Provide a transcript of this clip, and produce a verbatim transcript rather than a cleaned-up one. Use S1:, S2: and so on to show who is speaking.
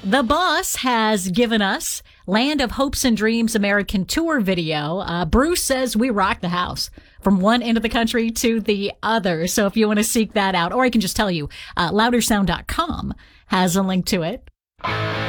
S1: The Boss has given us Land of Hopes and Dreams American Tour video. Uh, Bruce says we rock the house from one end of the country to the other. So if you want to seek that out, or I can just tell you, uh, louder sound dot com has a link to it.